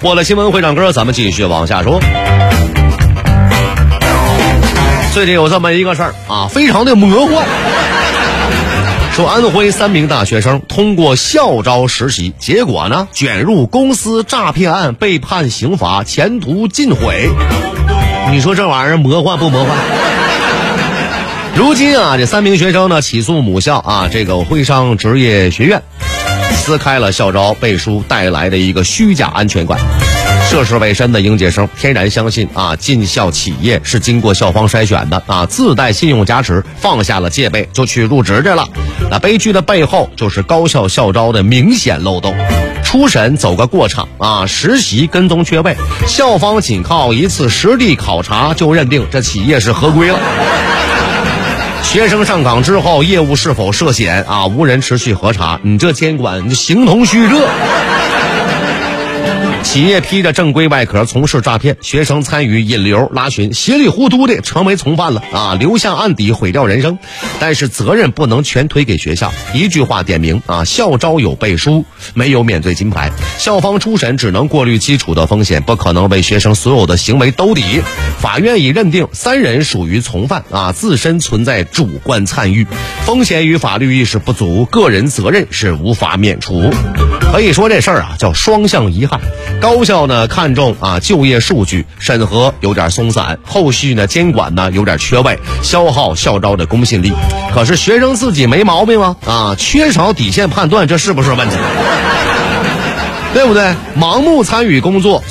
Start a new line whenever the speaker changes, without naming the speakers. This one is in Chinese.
播了新闻会长歌，咱们继续往下说。最近有这么一个事儿啊，非常的魔幻。说安徽3名大学生通过校招实习，结果呢卷入公司诈骗案，被判刑罚，前途尽毁。你说这玩意儿魔幻不魔幻？如今啊，这3名学生呢起诉母校啊这个徽商职业学院，撕开了校招背书带来的一个虚假安全感。涉世未深的应届生天然相信啊，进校企业是经过校方筛选的啊，自带信用加持，放下了戒备就去入职去了。那悲剧的背后就是高校校招的明显漏洞，初审走个过场啊，实习跟踪缺位，校方仅靠一次实地考察就认定这企业是合规了。学生上岗之后业务是否涉嫌啊，无人持续核查，你这监管你形同虚设。企业披着正规外壳从事诈骗，学生参与引流拉群，稀里糊涂的成为从犯了啊，留下案底，毁掉人生。但是责任不能全推给学校，一句话点明啊，校招有背书，没有免罪金牌。校方初审只能过滤基础的风险，不可能为学生所有的行为兜底。法院已认定3人属于从犯啊，自身存在主观参与，风险与法律意识不足，个人责任是无法免除。可以说这事儿啊叫双向遗憾。高校呢看重啊就业数据，审核有点松散，后续呢监管呢有点缺位，消耗校招的公信力。可是学生自己没毛病吗？啊，缺少底线判断，这是不是问题？对不对？盲目参与工作，